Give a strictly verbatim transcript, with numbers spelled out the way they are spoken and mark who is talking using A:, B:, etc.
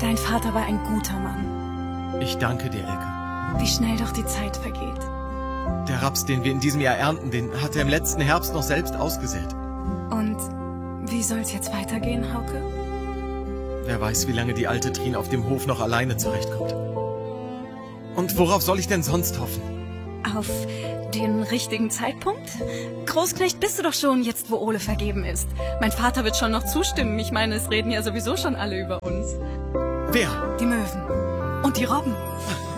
A: Dein Vater war ein guter Mann.
B: Ich danke dir, Elke.
A: Wie schnell doch die Zeit vergeht.
B: Der Raps, den wir in diesem Jahr ernten, den hat er im letzten Herbst noch selbst ausgesät.
A: Und wie soll's jetzt weitergehen, Hauke?
B: Wer weiß, wie lange die alte Trine auf dem Hof noch alleine zurechtkommt. Und worauf soll ich denn sonst hoffen?
A: Auf den richtigen Zeitpunkt? Großknecht bist du doch schon, jetzt wo Ole vergeben ist. Mein Vater wird schon noch zustimmen. Ich meine, es reden ja sowieso schon alle über uns.
B: Wer?
A: Die Möwen. Und die Robben.